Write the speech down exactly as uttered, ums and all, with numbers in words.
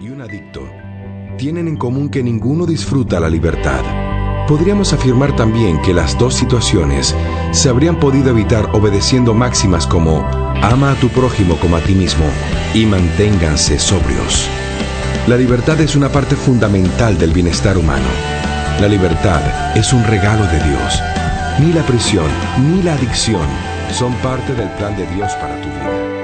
y un adicto tienen en común que ninguno disfruta la libertad. Podríamos afirmar también que las dos situaciones se habrían podido evitar obedeciendo máximas como ama a tu prójimo como a ti mismo y manténganse sobrios. La libertad es una parte fundamental del bienestar humano. La libertad es un regalo de Dios. Ni la prisión ni la adicción son parte del plan de Dios para tu vida.